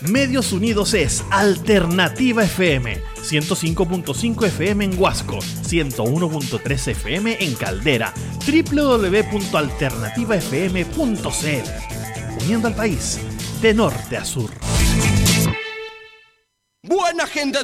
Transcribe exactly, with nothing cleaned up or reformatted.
Medios Unidos es Alternativa F M, ciento cinco punto cinco F M en Huasco, ciento uno punto tres F M en Caldera, doble u doble u doble u punto alternativa f m punto c l. Uniendo al país de norte a sur. Buena gente